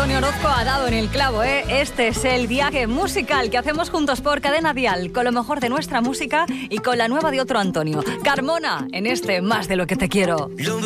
Antonio Orozco ha dado en el clavo, ¿eh? Este es el viaje musical que hacemos juntos por Cadena Dial, con lo mejor de nuestra música y con la nueva de otro Antonio, Carmona, en este Más de lo que te quiero.